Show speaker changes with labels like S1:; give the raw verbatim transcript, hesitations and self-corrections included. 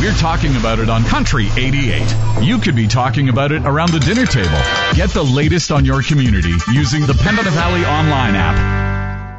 S1: we're talking about it on Country eighty-eight. You could be talking about it around the dinner table. Get the latest on your community using the Pembina Valley online app.